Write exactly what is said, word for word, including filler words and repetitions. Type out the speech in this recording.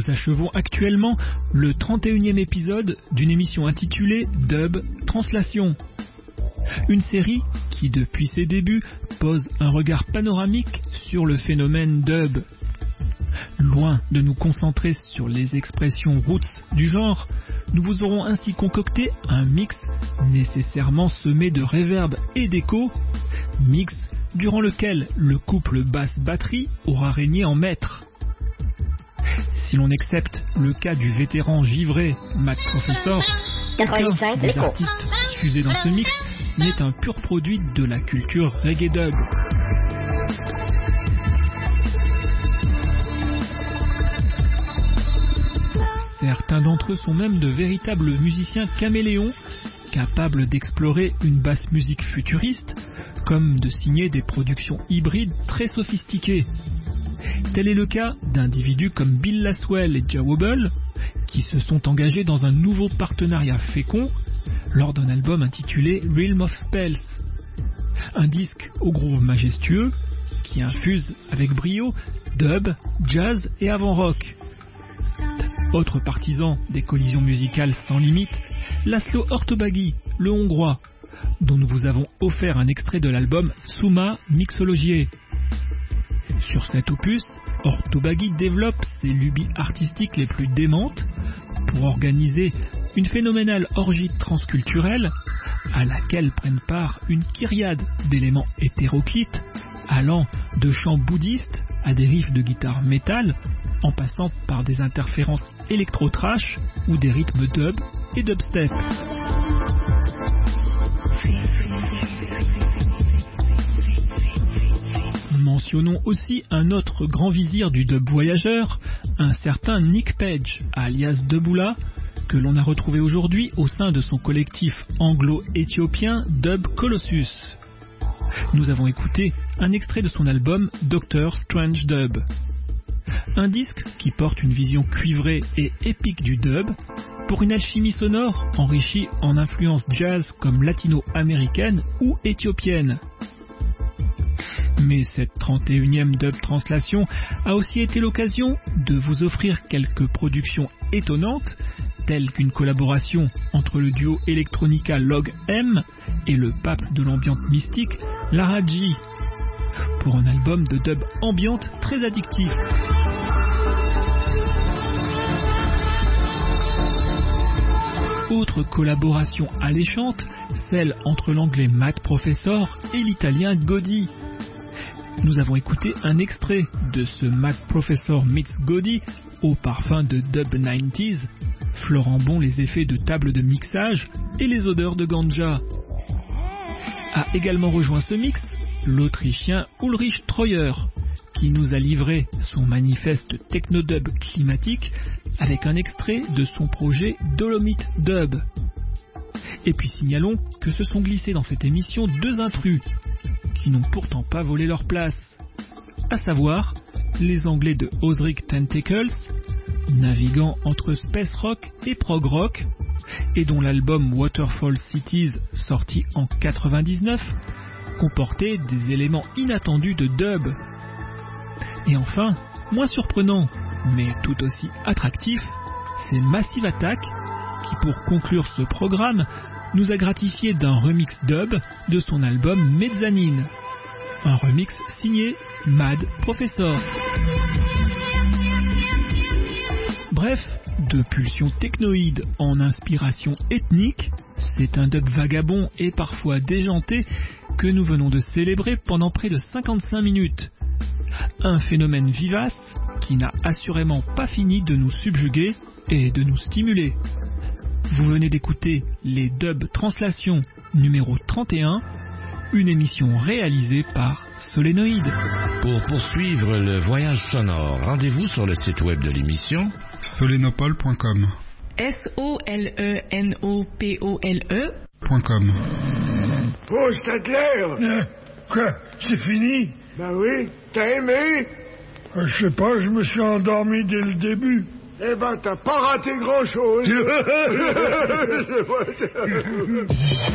Nous achevons actuellement le trente et unième épisode d'une émission intitulée Dub Translation. Une série qui, depuis ses débuts, pose un regard panoramique sur le phénomène dub. Loin de nous concentrer sur les expressions roots du genre, nous vous aurons ainsi concocté un mix nécessairement semé de réverb et d'écho, mix durant lequel le couple basse-batterie aura régné en maître. Si l'on accepte le cas du vétéran givré Matt Professor, aucun des artistes diffusés dans ce mix n'est un pur produit de la culture reggae dub. Certains d'entre eux sont même de véritables musiciens caméléons, capables d'explorer une basse musique futuriste, comme de signer des productions hybrides très sophistiquées. Tel est le cas d'individus comme Bill Laswell et Jah Wobble, qui se sont engagés dans un nouveau partenariat fécond lors d'un album intitulé Realm of Spells. Un disque au groove majestueux qui infuse avec brio dub, jazz et avant-rock. Autre partisan des collisions musicales sans limite, Laszlo Ortobágy, le Hongrois, dont nous vous avons offert un extrait de l'album Summa Mixologiae. Sur cet opus, Ortobágy développe ses lubies artistiques les plus démentes pour organiser une phénoménale orgie transculturelle à laquelle prennent part une kyriade d'éléments hétéroclites allant de chants bouddhistes à des riffs de guitare métal en passant par des interférences électro-trash ou des rythmes dub et dubstep. Mentionnons aussi un autre grand vizir du dub voyageur, un certain Nick Page, alias Dubula, que l'on a retrouvé aujourd'hui au sein de son collectif anglo-éthiopien Dub Colossus. Nous avons écouté un extrait de son album Doctor Strange Dub. Un disque qui porte une vision cuivrée et épique du dub, pour une alchimie sonore enrichie en influences jazz comme latino-américaine ou éthiopienne. Mais cette trente et unième dub translation a aussi été l'occasion de vous offrir quelques productions étonnantes, telles qu'une collaboration entre le duo Electronica Log M et le pape de l'ambiante mystique Lara G, pour un album de dub ambiante très addictif. Autre collaboration alléchante, celle entre l'anglais Matt Professor et l'italien Godi. Nous avons écouté un extrait de ce Matt Professor meets Godi au parfum de dub quatre-vingt-dix, fleurant bon les effets de table de mixage et les odeurs de ganja. A également rejoint ce mix l'Autrichien Ulrich Treuer, qui nous a livré son manifeste technodub climatique avec un extrait de son projet Dolomite Dub. Et puis signalons que se sont glissés dans cette émission deux intrus, qui n'ont pourtant pas volé leur place, à savoir les Anglais de Osric Tentacles, naviguant entre space rock et prog rock, et dont l'album Waterfall Cities, sorti en quatre-vingt-dix-neuf, comportait des éléments inattendus de dub. Et enfin, moins surprenant, mais tout aussi attractif, c'est Massive Attack, qui pour conclure ce programme, nous a gratifié d'un remix dub de son album Mezzanine. Un remix signé Mad Professor. Bref, de pulsions technoïdes en inspiration ethnique, c'est un dub vagabond et parfois déjanté que nous venons de célébrer pendant près de cinquante-cinq minutes. Un phénomène vivace qui n'a assurément pas fini de nous subjuguer et de nous stimuler. Vous venez d'écouter les Dub Translations numéro trente et un, une émission réalisée par Solénoïde. Pour poursuivre le voyage sonore, rendez-vous sur le site web de l'émission solenopole point com. S O L E N O P O L E .com. Oh, c'est clair. Euh, quoi? C'est fini? Ben oui, t'as aimé? Euh, je sais pas, je me suis endormi dès le début. Eh ben, t'as pas raté grand-chose.